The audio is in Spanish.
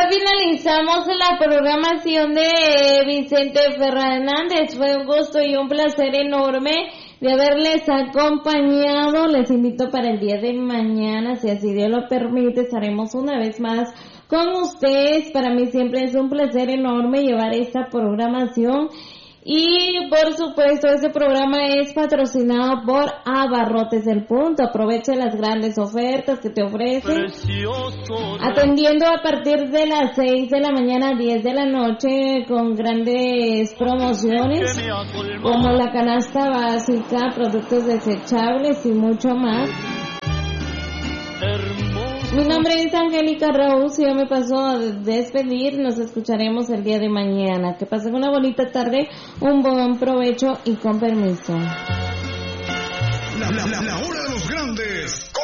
finalizamos la programación de Vicente Fernández. Fue un gusto y un placer enorme de haberles acompañado. Les invito para el día de mañana, si así Dios lo permite, estaremos una vez más con ustedes. Para mí siempre es un placer enorme llevar esta programación. Y por supuesto este programa es patrocinado por Abarrotes del Punto. Aproveche las grandes ofertas que te ofrecen, atendiendo a partir de las 6 de la mañana a 10 de la noche con grandes promociones como la canasta básica, productos desechables y mucho más. Mi nombre es Angélica Rose y yo me paso a despedir. Nos escucharemos el día de mañana. Que pasen una bonita tarde, un buen provecho y con permiso. La hora